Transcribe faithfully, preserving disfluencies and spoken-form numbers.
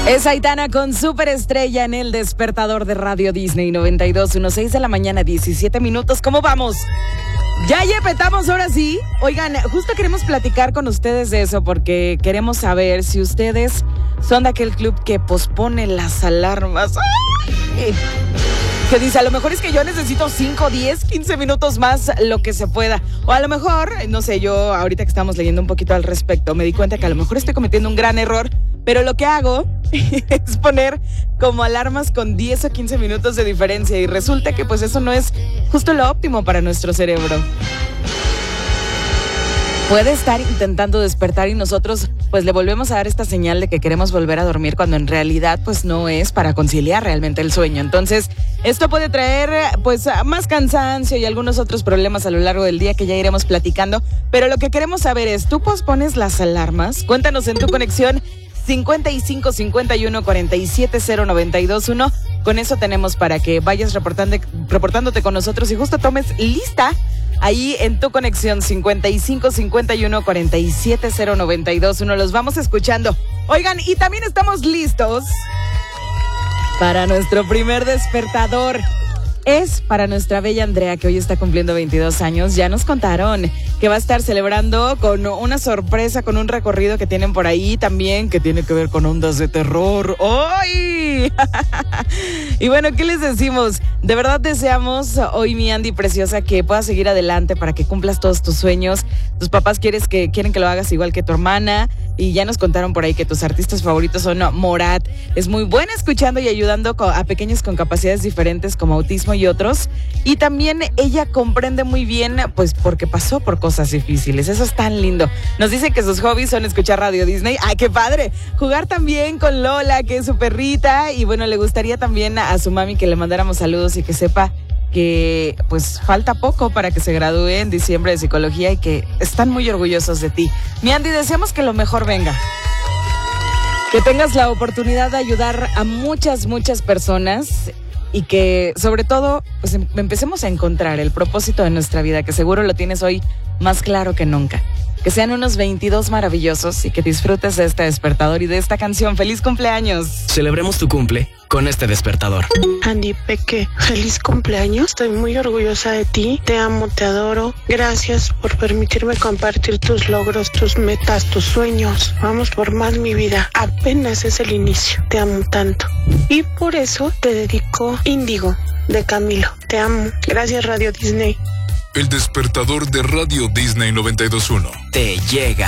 Es Aitana con Superestrella en el despertador de Radio Disney noventa y dos punto uno, seis de la mañana, diecisiete minutos. ¿Cómo vamos? Ya yepetamos ahora sí. Oigan, justo queremos platicar con ustedes de eso porque queremos saber si ustedes son de aquel club que pospone las alarmas. ¡Ay! Que dice, a lo mejor es que yo necesito cinco, diez, quince minutos más, lo que se pueda. O a lo mejor, no sé, yo ahorita que estamos leyendo un poquito al respecto, me di cuenta que a lo mejor estoy cometiendo un gran error, pero lo que hago es poner como alarmas con diez o quince minutos de diferencia y resulta que pues eso no es justo lo óptimo para nuestro cerebro. Puede estar intentando despertar y nosotros pues le volvemos a dar esta señal de que queremos volver a dormir cuando en realidad pues no es para conciliar realmente el sueño. Entonces esto puede traer pues más cansancio y algunos otros problemas a lo largo del día que ya iremos platicando. Pero lo que queremos saber es, ¿tú pospones las alarmas? Cuéntanos en tu conexión cincuenta y cinco, cincuenta y uno, cuarenta y siete, cero, noventa y dos, uno. Con eso tenemos para que vayas reportando, reportándote con nosotros y justo tomes lista ahí en tu conexión cincuenta y cinco, cincuenta y uno, cuarenta y siete, cero, noventa y dos, uno. Los vamos escuchando. Oigan, y también estamos listos para nuestro primer despertador. Es para nuestra bella Andrea, que hoy está cumpliendo veintidós años. Ya nos contaron que va a estar celebrando con una sorpresa, con un recorrido que tienen por ahí también, que tiene que ver con ondas de terror. ¡Ay! Y bueno, ¿qué les decimos? De verdad deseamos hoy, mi Andy preciosa, que puedas seguir adelante para que cumplas todos tus sueños. Tus papás quieres que, quieren que lo hagas igual que tu hermana. Y ya nos contaron por ahí que tus artistas favoritos son Morat. Es muy buena escuchando y ayudando a pequeños con capacidades diferentes como autismo y otros. Y también ella comprende muy bien, pues porque pasó por cosas difíciles. Eso es tan lindo. Nos dice que sus hobbies son escuchar Radio Disney. ¡Ay, qué padre! Jugar también con Lola, que es su perrita. Y bueno, le gustaría también a su mami que le mandáramos saludos y que sepa que pues falta poco para que se gradúe en diciembre de psicología y que están muy orgullosos de ti. Mi Andy, deseamos que lo mejor venga. Que tengas la oportunidad de ayudar a muchas, muchas personas y que sobre todo pues em- empecemos a encontrar el propósito de nuestra vida, que seguro lo tienes hoy más claro que nunca. Que sean unos veintidós maravillosos y que disfrutes de este despertador y de esta canción. ¡Feliz cumpleaños! Celebremos tu cumple con este despertador. Andy Peque, feliz cumpleaños. Estoy muy orgullosa de ti. Te amo, te adoro. Gracias por permitirme compartir tus logros, tus metas, tus sueños. Vamos por más, mi vida. Apenas es el inicio. Te amo tanto. Y por eso te dedico Índigo de Camilo. Te amo. Gracias, Radio Disney. El despertador de Radio Disney noventa y dos punto uno. Te llega.